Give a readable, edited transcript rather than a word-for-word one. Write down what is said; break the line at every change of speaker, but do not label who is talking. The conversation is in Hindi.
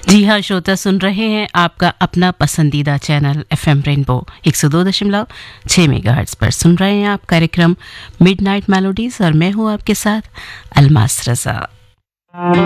जी हाँ श्रोता, सुन रहे हैं आपका अपना पसंदीदा चैनल एफएम रेनबो 102.6 मेगाहर्ट्ज पर। सुन रहे हैं आप कार्यक्रम मिडनाइट मेलोडीज और मैं हूँ आपके साथ अलमास रजा।